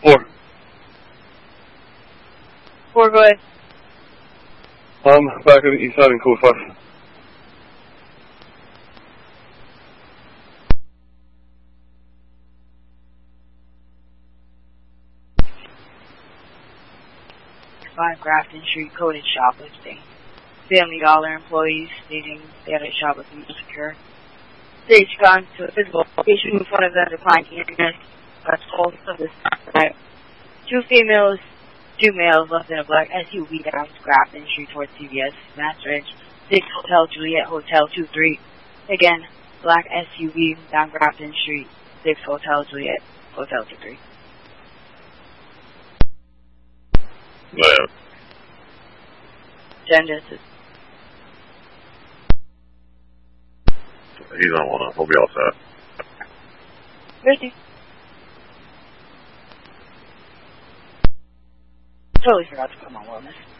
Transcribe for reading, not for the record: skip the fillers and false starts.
4. 4, go ahead. Back on the east side in code 5. Grafton Street, coded shoplifting. Family Dollar employees stating they had a shoplifting secure. Stage gone to a physical location in front of them, declined internet. Got calls of this night. 2 females, 2 males left in a black SUV down Grafton Street towards CVS, Mass Ridge, 6 Hotel Juliet, Hotel 23. Again, black SUV down Grafton Street, 6 Hotel Juliet, Hotel 23. Yeah. Genesis. He's on one. He'll be all set. Ready. Totally forgot to put my wellness.